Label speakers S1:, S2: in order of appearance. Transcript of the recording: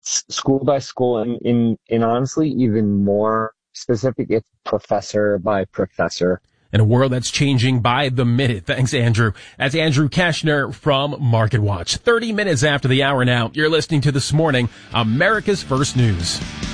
S1: school by school, and in honestly even more specific, it's professor by professor.
S2: In a world that's changing by the minute. Thanks, Andrew. That's Andrew Kashner from MarketWatch. 30 minutes after the hour now, you're listening to This Morning, America's First News.